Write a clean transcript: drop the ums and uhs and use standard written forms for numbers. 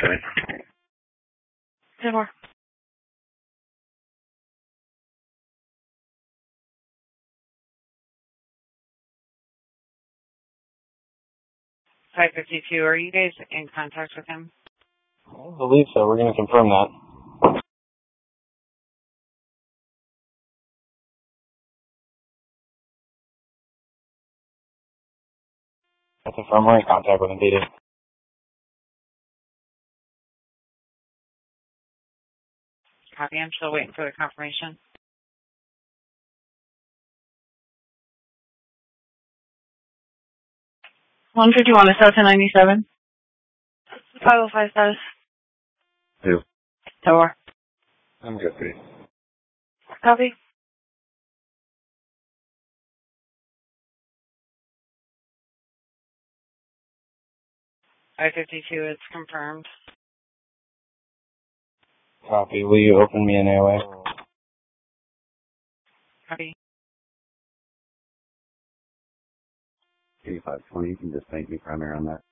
10 more. $552. Are you guys in contact with him? I believe so. We're going to confirm that. That's confirmed. We're in contact with him, PD. Copy. I'm still waiting for the confirmation. 151 is out to 97. 505 status. Who? Tower. I'm good, please. Copy. $552, it's confirmed. Copy. Will you open me an airway? Copy. 8520, you can just thank me primary on that.